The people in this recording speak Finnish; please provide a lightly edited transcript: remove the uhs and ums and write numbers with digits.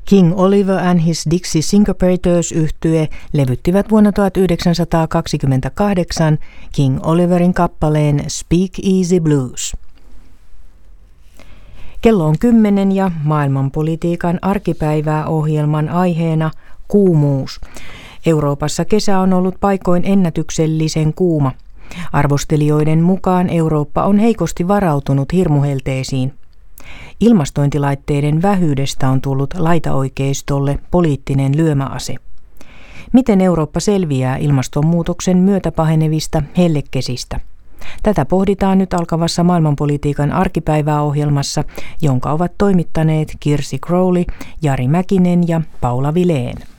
King Oliver and his Dixie Syncopators -yhtye levyttivät vuonna 1928 King Oliverin kappaleen Speak Easy Blues. Kello on 10 ja maailmanpolitiikan arkipäivää ohjelman aiheena kuumuus. Euroopassa kesä on ollut paikoin ennätyksellisen kuuma. Arvostelijoiden mukaan Eurooppa on heikosti varautunut hirmuhelteisiin. Ilmastointilaitteiden vähyydestä on tullut laitaoikeistolle poliittinen lyömäase. Miten Eurooppa selviää ilmastonmuutoksen myötä pahenevista hellekesistä? Tätä pohditaan nyt alkavassa maailmanpolitiikan arkipäivää ohjelmassa, jonka ovat toimittaneet Kirsi Crowley, Jari Mäkinen ja Paula Vilén.